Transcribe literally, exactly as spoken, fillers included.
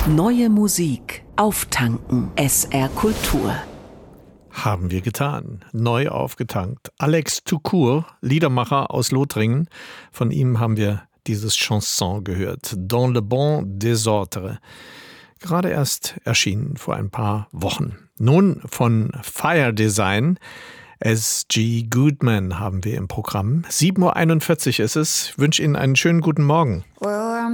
Neue Musik auftanken. S R Kultur. Haben wir getan. Neu aufgetankt. Alex Tukur, Liedermacher aus Lothringen. Von ihm haben wir dieses Chanson gehört. Dans le bon désordre. Gerade erst erschienen vor ein paar Wochen. Nun von Fire Design. S G Goodman haben wir im Programm. sieben Uhr einundvierzig ist es. Ich wünsche Ihnen einen schönen guten Morgen. Well,